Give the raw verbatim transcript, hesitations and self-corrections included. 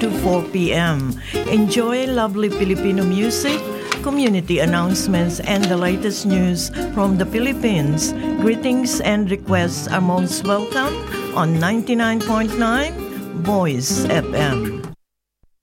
to four p.m. Enjoy lovely Filipino music, community announcements, and the latest news from the Philippines. Greetings and requests are most welcome on ninety-nine point nine Voice F M.